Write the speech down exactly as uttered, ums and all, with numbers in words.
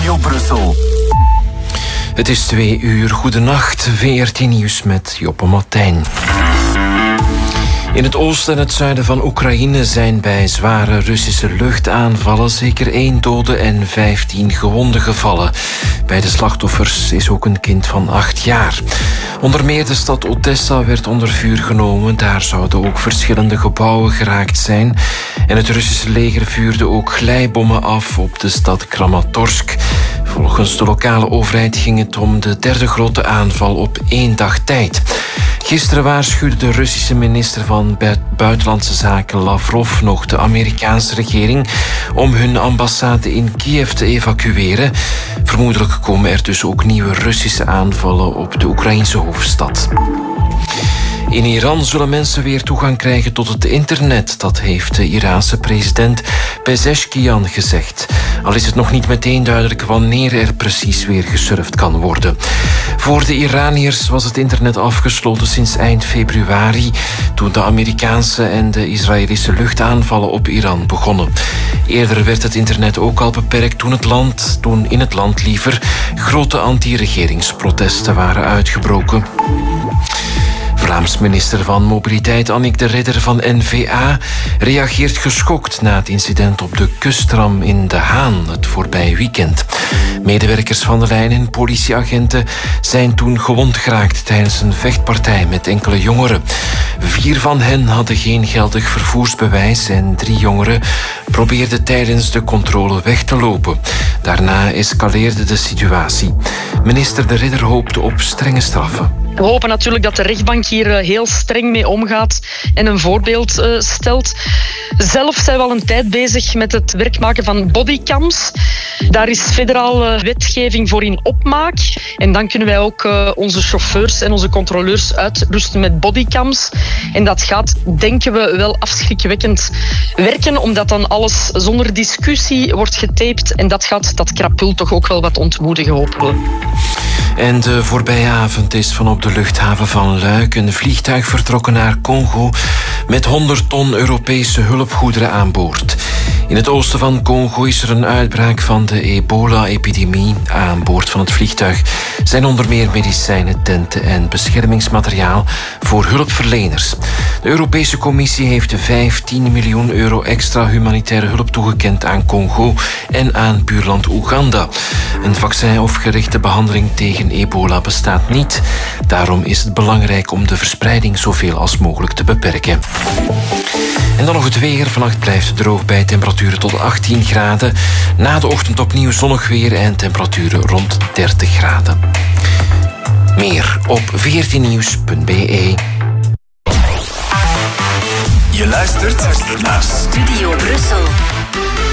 Studio Brussel. Het is twee uur. Goedenacht. V R T Nieuws met Joppe Martijn. In het oosten en het zuiden van Oekraïne zijn bij zware Russische luchtaanvallen zeker één dode en vijftien gewonden gevallen. Bij de slachtoffers is ook een kind van acht jaar. Onder meer de stad Odessa werd onder vuur genomen. Daar zouden ook verschillende gebouwen geraakt zijn. En het Russische leger vuurde ook glijbommen af op de stad Kramatorsk. Volgens de lokale overheid ging het om de derde grote aanval op één dag tijd. Gisteren waarschuwde de Russische minister van Buitenlandse Zaken Lavrov nog de Amerikaanse regering om hun ambassade in Kiev te evacueren. Vermoedelijk komen er dus ook nieuwe Russische aanvallen op de Oekraïnse hoofdstad. In Iran zullen mensen weer toegang krijgen tot het internet. Dat heeft de Iraanse president Pezeshkian gezegd. Al is het nog niet meteen duidelijk wanneer er precies weer gesurfd kan worden. Voor de Iraniërs was het internet afgesloten sinds eind februari, toen de Amerikaanse en de Israëlische luchtaanvallen op Iran begonnen. Eerder werd het internet ook al beperkt toen, het land, toen in het land liever grote anti-regeringsprotesten waren uitgebroken. Vlaams minister van Mobiliteit Annick de Ridder van N V A reageert geschokt na het incident op de kusttram in De Haan het voorbije weekend. Medewerkers van de lijn en politieagenten zijn toen gewond geraakt tijdens een vechtpartij met enkele jongeren. Vier van hen hadden geen geldig vervoersbewijs en drie jongeren probeerden tijdens de controle weg te lopen. Daarna escaleerde de situatie. Minister de Ridder hoopte op strenge straffen. We hopen natuurlijk dat de rechtbank hier heel streng mee omgaat en een voorbeeld uh, stelt. Zelf zijn we al een tijd bezig met het werk maken van bodycams. Daar is federale wetgeving voor in opmaak. En dan kunnen wij ook uh, onze chauffeurs en onze controleurs uitrusten met bodycams. En dat gaat, denken we, wel afschrikwekkend werken, omdat dan alles zonder discussie wordt getaped. En dat gaat dat krapul toch ook wel wat ontmoedigen, hopen we. En de voorbije avond is vanop de luchthaven van Luik een vliegtuig vertrokken naar Congo met honderd ton Europese hulpgoederen aan boord. In het oosten van Congo is er een uitbraak van de ebola-epidemie. Aan boord van het vliegtuig zijn onder meer medicijnen, tenten en beschermingsmateriaal voor hulpverleners. De Europese Commissie heeft vijftien miljoen euro extra humanitaire hulp toegekend aan Congo en aan buurland Oeganda. Een vaccin of gerichte behandeling tegen ebola bestaat niet. Daarom is het belangrijk om de verspreiding zoveel als mogelijk te beperken. En dan nog het weer. Vannacht blijft het droog bij temperaturen tot achttien graden. Na de ochtend opnieuw zonnig weer en temperaturen rond dertig graden. Meer op v r t nieuws punt b e. Je luistert naar Studio Brussel.